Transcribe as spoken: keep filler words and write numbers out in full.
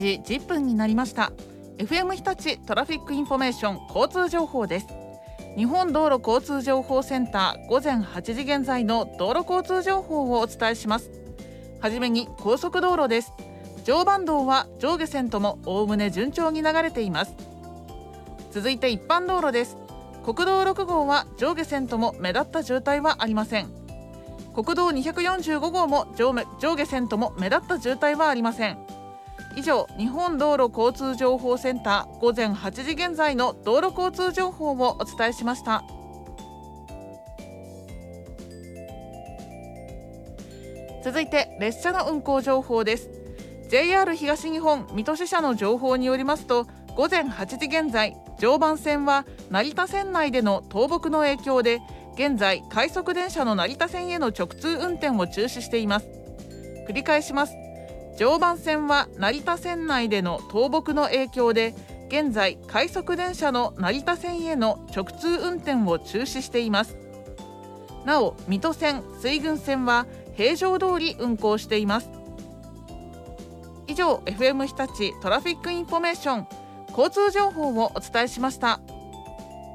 じじゅっぷんになりました。 エフエム 日立トラフィックインフォメーション交通情報です。日本道路交通情報センター午前はちじ現在の道路交通情報をお伝えします。はじめに高速道路です。常磐道は上下線ともおおむね順調に流れています。続いて一般道路です。国道ろく号は上下線とも目立った渋滞はありません。国道にひゃくよんじゅうご号も 上, 上下線とも目立った渋滞はありません。以上、日本道路交通情報センター午前はちじ現在の道路交通情報をお伝えしました。続いて列車の運行情報です。 ジェイアール 東日本水戸支社の情報によりますと、午前はちじ現在、常磐線は成田線内での倒木の影響で現在快速電車の成田線への直通運転を中止しています。繰り返します。常磐線は成田線内での倒木の影響で現在快速電車の成田線への直通運転を中止しています。なお水戸線、水郡線は平常通り運行しています。以上、 エフエム 日立トラフィックインフォメーション交通情報をお伝えしました。